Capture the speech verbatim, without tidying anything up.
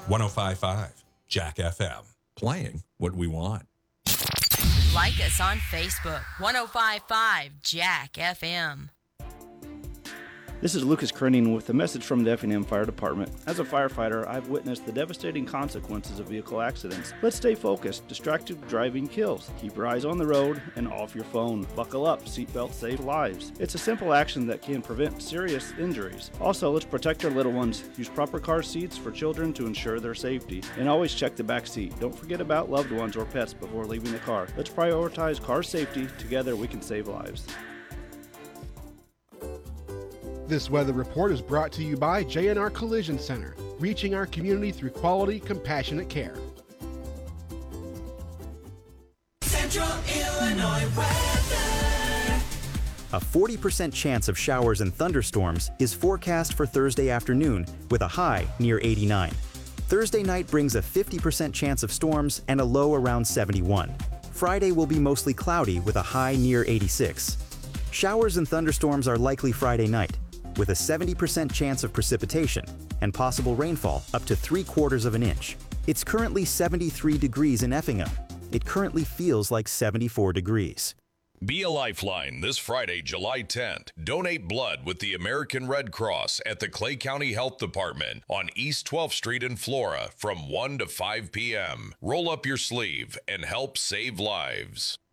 one oh five point five Jack F M. Playing what we want. Like us on Facebook, one oh five point five Jack F M. This is Lucas Krenning with a message from the Effingham Fire Department. As a firefighter, I've witnessed the devastating consequences of vehicle accidents. Let's stay focused. Distracted driving kills. Keep your eyes on the road and off your phone. Buckle up. Seatbelts save lives. It's a simple action that can prevent serious injuries. Also, let's protect our little ones. Use proper car seats for children to ensure their safety. And always check the back seat. Don't forget about loved ones or pets before leaving the car. Let's prioritize car safety. Together, we can save lives. This weather report is brought to you by J N R Collision Center, reaching our community through quality, compassionate care. Central Illinois weather. A forty percent chance of showers and thunderstorms is forecast for Thursday afternoon with a high near eighty-nine. Thursday night brings a fifty percent chance of storms and a low around seventy-one. Friday will be mostly cloudy with a high near eighty-six. Showers and thunderstorms are likely Friday night, with a seventy percent chance of precipitation and possible rainfall up to three quarters of an inch. It's currently seventy-three degrees in Effingham. It currently feels like seventy-four degrees. Be a Lifeline this Friday, July tenth. Donate blood with the American Red Cross at the Clay County Health Department on East twelfth Street in Flora from one to five p.m. Roll up your sleeve and help save lives.